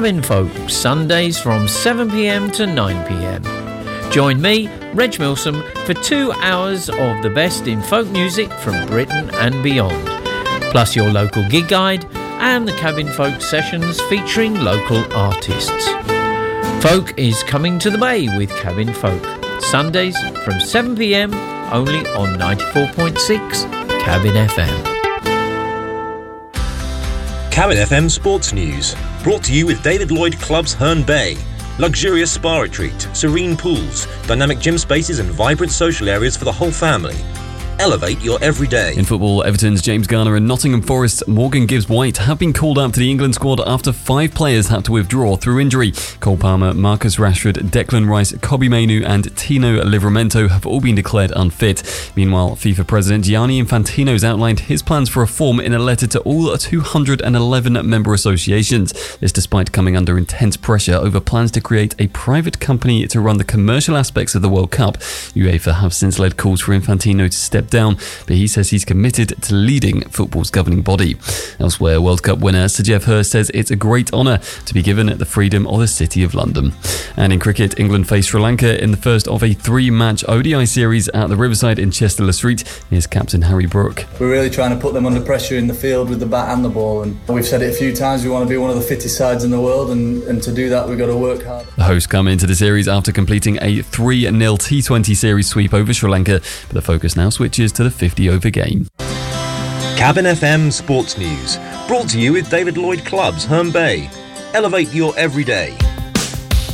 Cabin Folk, Sundays from 7pm to 9pm. Join me, Reg Milsom, for 2 hours of the best in folk music from Britain and beyond. Plus your local gig guide and the Cabin Folk sessions featuring local artists. Folk is coming to the Bay with Cabin Folk. Sundays from 7pm, only on 94.6 Cabin FM. Cabin FM Sports News, brought to you with David Lloyd Clubs Herne Bay. Luxurious spa retreat, serene pools, dynamic gym spaces and vibrant social areas for the whole family. Elevate your everyday. In football, Everton's James Garner and Nottingham Forest's Morgan Gibbs-White have been called up to the England squad after 5 players had to withdraw through injury. Cole Palmer, Marcus Rashford, Declan Rice, Kobbie Mainoo and Tino Livramento have all been declared unfit. Meanwhile, FIFA President Gianni Infantino has outlined his plans for reform in a letter to all 211 member associations. This despite coming under intense pressure over plans to create a private company to run the commercial aspects of the World Cup. UEFA have since led calls for Infantino to step down, but he says he's committed to leading football's governing body. Elsewhere, World Cup winner Sir Geoff Hurst says it's a great honour to be given the freedom of the City of London. And in cricket, England face Sri Lanka in the first of a 3-match ODI series at the Riverside in Chester-le-Street. Here's captain Harry Brook. We're really trying to put them under pressure in the field with the bat and the ball, and we've said it a few times, we want to be one of the fittest sides in the world, and to do that we've got to work hard. The hosts come into the series after completing a 3-0 T20 series sweep over Sri Lanka, but the focus now switches to the 50-over game. Cabin FM Sports News, brought to you with David Lloyd Clubs Herne Bay. Elevate your everyday.